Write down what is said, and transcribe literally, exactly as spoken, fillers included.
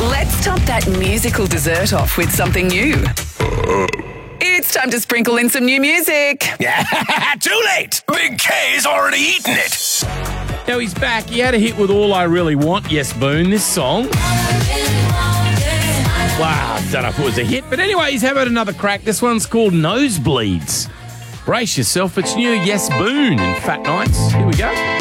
Let's top that musical dessert off with something new. It's time to sprinkle in some new music. Yeah, too late. Big K's already eaten it. Now he's back. He had a hit with All I Really Want, Yes Boone, this song. Wow, I don't know if it was a hit. But anyway, he's having another crack. This one's called Nosebleeds. Brace yourself. It's new Yes Boone and Fat Nights. Here we go.